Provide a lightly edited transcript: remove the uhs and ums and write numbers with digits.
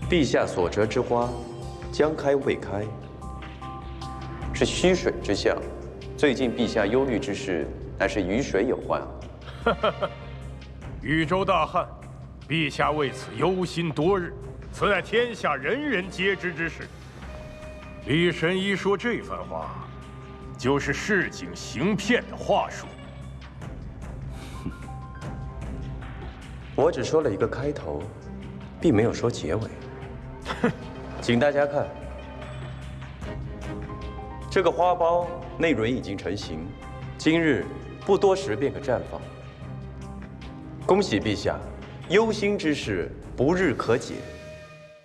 陛下所折之花，将开未开，是虚水之象。最近陛下忧虑之事，乃是与水有关。 禹州大旱，陛下为此忧心多日，此乃天下人人皆知之事。李神医说这番话，就是市井行骗的话术。 我只说了一个开头，并没有说结尾。请大家看，这个花苞内蕊已经成型，今日不多时便可绽放。恭喜陛下，忧心之事不日可解。